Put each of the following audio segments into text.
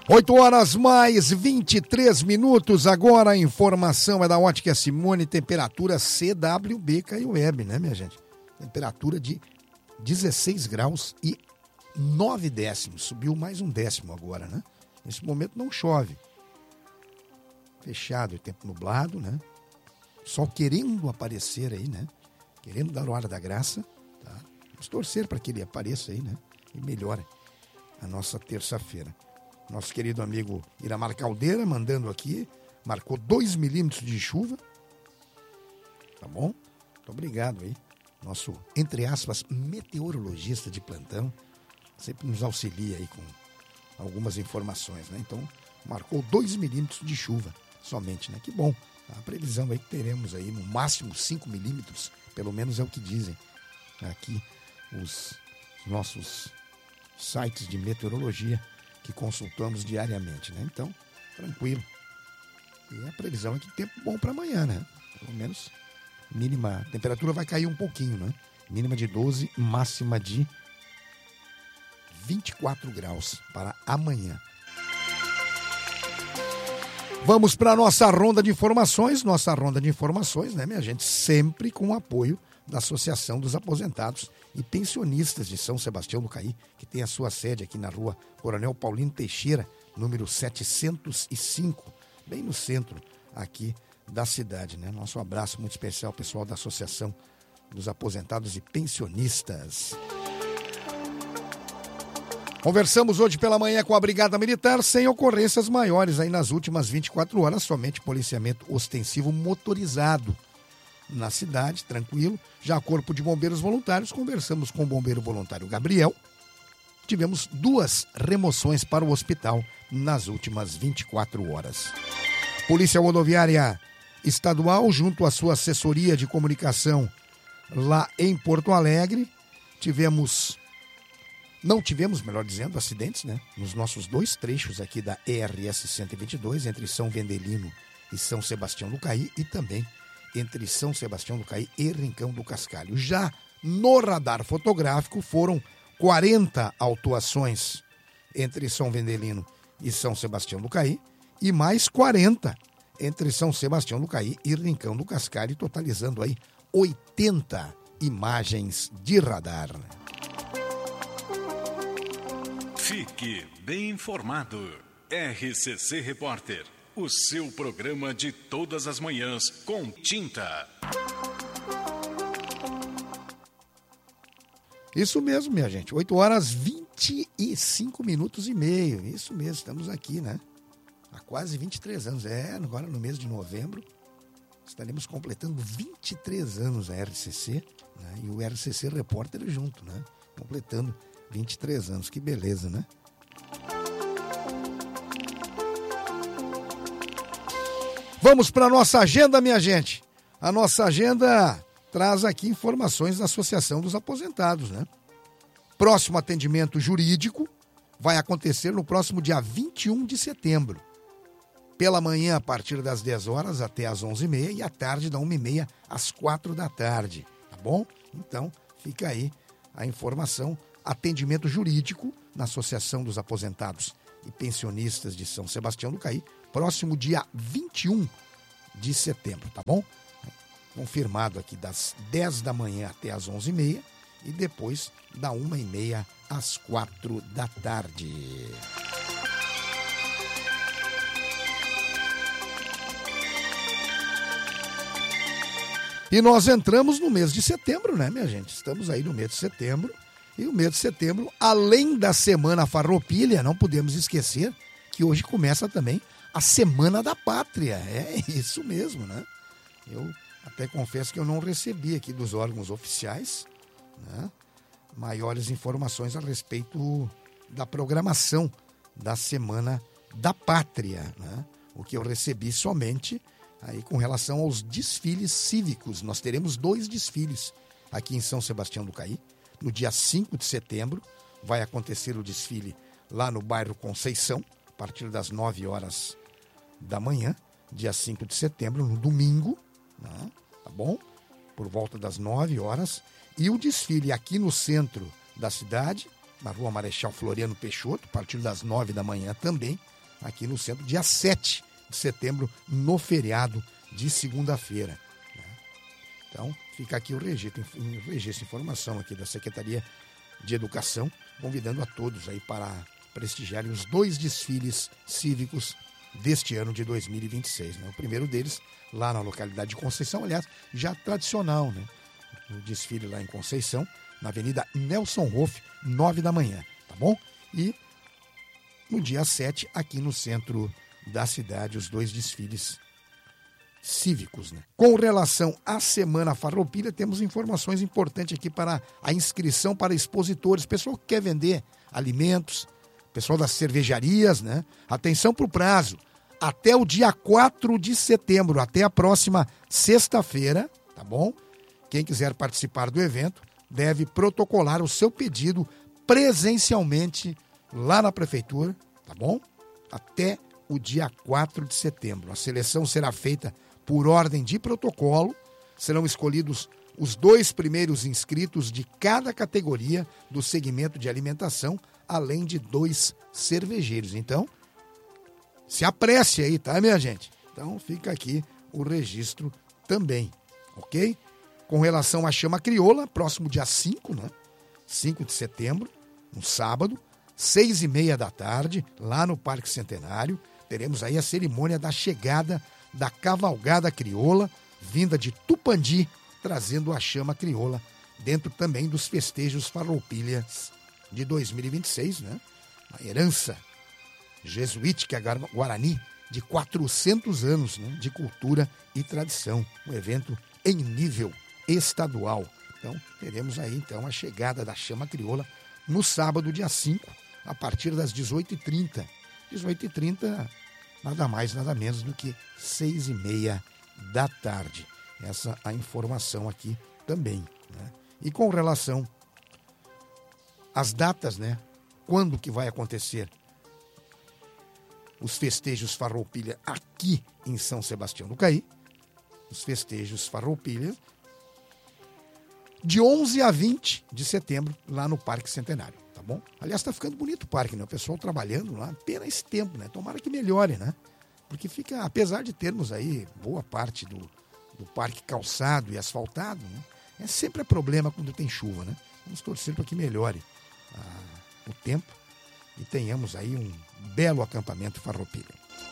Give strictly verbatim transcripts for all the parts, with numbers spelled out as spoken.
oito horas mais vinte e três minutos, agora a informação é da Ótica Simone, temperatura C W B Caio Web, né, minha gente? Temperatura de dezesseis graus e nove décimos, subiu mais um décimo agora, né? Nesse momento não chove. Fechado, tempo nublado, né? Sol querendo aparecer aí, né? Querendo dar o ar da graça, tá? Vamos torcer para que ele apareça aí, né? E melhore a nossa terça-feira. Nosso querido amigo Iramar Caldeira mandando aqui, marcou dois milímetros de chuva. Tá bom? Muito obrigado aí. Nosso, entre aspas, meteorologista de plantão, sempre nos auxilia aí com algumas informações, né? Então, marcou dois milímetros de chuva somente, né? Que bom. A previsão aí que teremos aí no máximo cinco milímetros, pelo menos é o que dizem aqui os nossos sites de meteorologia que consultamos diariamente, né? Então, tranquilo. E a previsão é que tempo bom para amanhã, né? Pelo menos mínima, a temperatura vai cair um pouquinho, né? Mínima de doze, máxima de vinte e quatro graus para amanhã. Vamos para a nossa ronda de informações, nossa ronda de informações, né, minha gente? Sempre com o apoio da Associação dos Aposentados e Pensionistas de São Sebastião do Caí, que tem a sua sede aqui na rua Coronel Paulino Teixeira, número setecentos e cinco, bem no centro aqui da cidade, né? Nosso abraço muito especial, pessoal da Associação dos Aposentados e Pensionistas. Conversamos hoje pela manhã com a Brigada Militar, sem ocorrências maiores aí nas últimas vinte e quatro horas, somente policiamento ostensivo motorizado na cidade, tranquilo. Já Corpo de Bombeiros Voluntários, conversamos com o bombeiro voluntário Gabriel. Tivemos duas remoções para o hospital nas últimas vinte e quatro horas. Polícia Rodoviária Estadual, junto à sua assessoria de comunicação lá em Porto Alegre, tivemos, não tivemos, melhor dizendo, acidentes, né? Nos nossos dois trechos aqui da E R S cento e vinte e dois, entre São Vendelino e São Sebastião do Caí, e também entre São Sebastião do Caí e Rincão do Cascalho. Já no radar fotográfico foram quarenta autuações entre São Vendelino e São Sebastião do Caí e mais quarenta entre São Sebastião do Caí e Rincão do Cascalho, totalizando aí oitenta imagens de radar. Fique bem informado. R C C Repórter, o seu programa de todas as manhãs com tinta. Isso mesmo, minha gente. oito horas vinte e cinco minutos e meio. Isso mesmo, estamos aqui, né? Há quase vinte e três anos. É, agora no mês de novembro, estaremos completando vinte e três anos a R C C, né? E o R C C Repórter junto, né? Completando vinte e três anos. Que beleza, né? Vamos para a nossa agenda, minha gente. A nossa agenda traz aqui informações da Associação dos Aposentados, né? Próximo atendimento jurídico vai acontecer no próximo dia vinte e um de setembro. Pela manhã, a partir das dez horas até as onze e meia, e à tarde, da uma e meia às quatro da tarde, tá bom? Então, fica aí a informação. Atendimento jurídico na Associação dos Aposentados e Pensionistas de São Sebastião do Caí, próximo dia vinte e um de setembro, tá bom? Confirmado aqui das dez da manhã até as onze e meia e depois da uma e meia às quatro da tarde. E nós entramos no mês de setembro, né, minha gente? Estamos aí no mês de setembro. E o mês de setembro, além da Semana Farroupilha, não podemos esquecer que hoje começa também a Semana da Pátria. É isso mesmo, né? Eu até confesso que eu não recebi aqui dos órgãos oficiais, né, maiores informações a respeito da programação da Semana da Pátria, né? O que eu recebi somente aí com relação aos desfiles cívicos. Nós teremos dois desfiles aqui em São Sebastião do Caí. No dia cinco de setembro vai acontecer o desfile lá no bairro Conceição, a partir das nove horas da manhã, dia cinco de setembro, no domingo, né? Tá bom? Por volta das nove horas. E o desfile aqui no centro da cidade na Rua Marechal Floriano Peixoto, a partir das nove da manhã também, aqui no centro, dia sete de setembro, no feriado de segunda-feira. Né? Então, fica aqui o registro, o registro, informação aqui da Secretaria de Educação, convidando a todos aí para prestigiarem os dois desfiles cívicos deste ano de dois mil e vinte e seis. Né? O primeiro deles, lá na localidade de Conceição, aliás, já tradicional, né? O desfile lá em Conceição, na Avenida Nelson Hoff, nove da manhã, tá bom? E no dia sete, aqui no centro da cidade, os dois desfiles cívicos, né? Com relação à Semana Farroupilha, temos informações importantes aqui para a inscrição para expositores, pessoal que quer vender alimentos, pessoal das cervejarias, né? Atenção para o prazo, até o dia quatro de setembro, até a próxima sexta-feira, tá bom? Quem quiser participar do evento deve protocolar o seu pedido presencialmente lá na prefeitura, tá bom? Até o dia quatro de setembro. A seleção será feita por ordem de protocolo, serão escolhidos os dois primeiros inscritos de cada categoria do segmento de alimentação, além de dois cervejeiros. Então, se apresse aí, tá, minha gente? Então, fica aqui o registro também, ok? Com relação à Chama Crioula, próximo dia cinco, né? cinco de setembro, um sábado, seis e meia da tarde, lá no Parque Centenário, teremos aí a cerimônia da chegada da Cavalgada Crioula, vinda de Tupandi, trazendo a Chama Crioula, dentro também dos festejos Farroupilhas de dois mil e vinte e seis, né? Uma herança jesuítica guarani de quatrocentos anos, né? De cultura e tradição. Um evento em nível estadual. Então, teremos aí então a chegada da Chama Crioula no sábado, dia cinco, a partir das dezoito e trinta. dezoito e trinta, nada mais, nada menos do que seis e meia da tarde. Essa a informação aqui também, né? E com relação às datas, né? Quando que vai acontecer os festejos Farroupilha aqui em São Sebastião do Caí? Os festejos Farroupilha de onze a vinte de setembro, lá no Parque Centenário, tá bom? Aliás, tá ficando bonito o parque, né? O pessoal trabalhando lá, pena esse tempo, né? Tomara que melhore, né? Porque fica, apesar de termos aí boa parte do, do parque calçado e asfaltado, né? É sempre problema quando tem chuva, né? Vamos torcer para que melhore ah, o tempo e tenhamos aí um belo acampamento Farroupilha.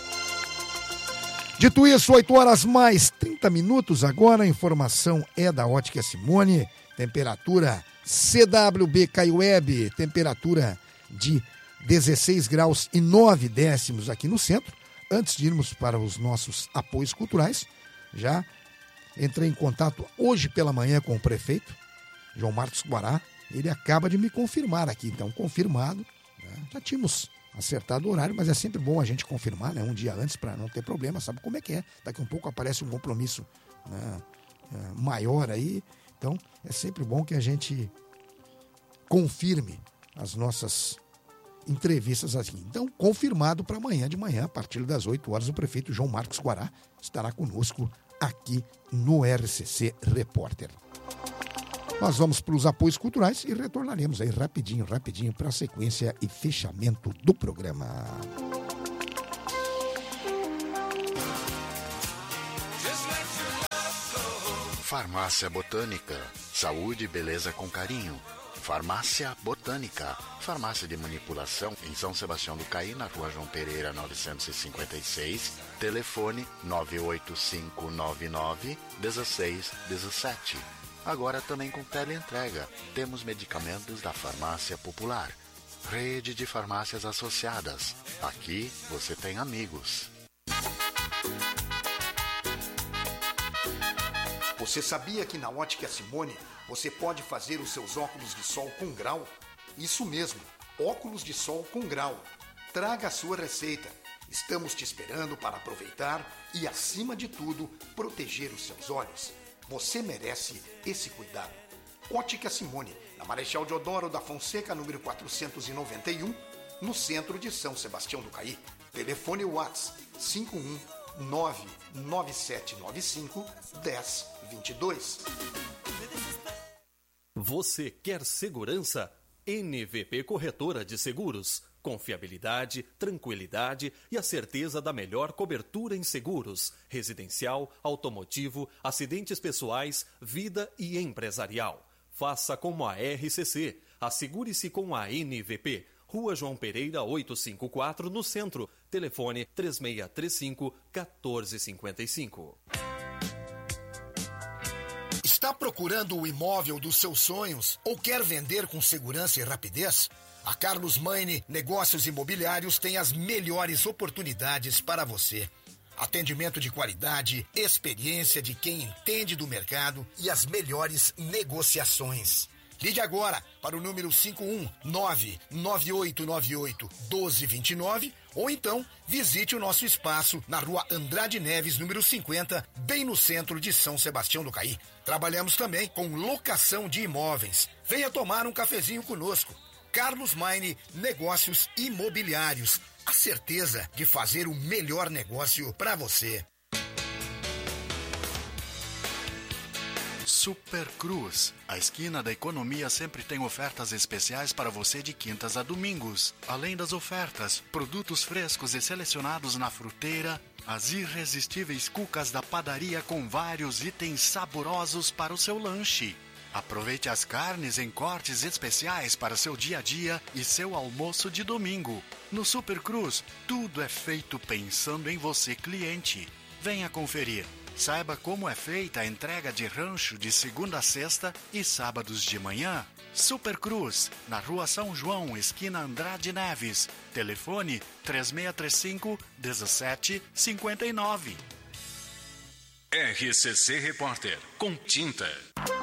Dito isso, oito horas mais trinta minutos, agora a informação é da Ótica Simone, temperatura C W B Caiweb, temperatura de dezesseis graus e nove décimos aqui no centro. Antes de irmos para os nossos apoios culturais, já entrei em contato hoje pela manhã com o prefeito, João Marcos Guará, ele acaba de me confirmar aqui, então confirmado, né? Já tínhamos acertado o horário, mas é sempre bom a gente confirmar, né? Um dia antes para não ter problema, sabe como é que é, daqui a um pouco aparece um compromisso, né, maior aí, então é sempre bom que a gente confirme as nossas entrevistas aqui. Então, confirmado para amanhã de manhã, a partir das oito horas, o prefeito João Marcos Guará estará conosco aqui no R C C Repórter. Nós vamos para os apoios culturais e retornaremos aí rapidinho, rapidinho para a sequência e fechamento do programa. Farmácia Botânica, saúde e beleza com carinho. Farmácia Botânica, farmácia de manipulação em São Sebastião do Caí, na Rua João Pereira novecentos e cinquenta e seis, telefone nove oito cinco nove nove um seis um sete. Agora também com teleentrega. Temos medicamentos da Farmácia Popular. Rede de farmácias associadas. Aqui você tem amigos. Você sabia que na Ótica Simone você pode fazer os seus óculos de sol com grau? Isso mesmo, óculos de sol com grau. Traga a sua receita. Estamos te esperando para aproveitar e, acima de tudo, proteger os seus olhos. Você merece esse cuidado. Ótica Simone, na Marechal Deodoro da Fonseca, número quatrocentos e noventa e um, no centro de São Sebastião do Caí. Telefone WhatsApp cinco um nove nove sete nove cinco um zero dois dois. Você quer segurança? N V P Corretora de Seguros. Confiabilidade, tranquilidade e a certeza da melhor cobertura em seguros, residencial, automotivo, acidentes pessoais, vida e empresarial. Faça como a R C C. Assegure-se com a N V P. Rua João Pereira, oitocentos e cinquenta e quatro, no centro. Telefone três seis três cinco, um quatro cinco cinco. Está procurando o imóvel dos seus sonhos ou quer vender com segurança e rapidez? A Carlos Maine Negócios Imobiliários tem as melhores oportunidades para você. Atendimento de qualidade, experiência de quem entende do mercado e as melhores negociações. Ligue agora para o número cinco um nove nove oito nove oito um dois dois nove ou então visite o nosso espaço na Rua Andrade Neves, número cinquenta, bem no centro de São Sebastião do Caí. Trabalhamos também com locação de imóveis. Venha tomar um cafezinho conosco. Carlos Maine Negócios Imobiliários. A certeza de fazer o melhor negócio para você. Super Cruz. A esquina da economia sempre tem ofertas especiais para você de quintas a domingos. Além das ofertas, produtos frescos e selecionados na fruteira, as irresistíveis cucas da padaria com vários itens saborosos para o seu lanche. Aproveite as carnes em cortes especiais para seu dia a dia e seu almoço de domingo. No Super Cruz, tudo é feito pensando em você, cliente. Venha conferir. Saiba como é feita a entrega de rancho de segunda a sexta e sábados de manhã. Super Cruz, na Rua São João, esquina Andrade Neves. Telefone três seis três cinco, um sete cinco nove. R C C Repórter, com tinta.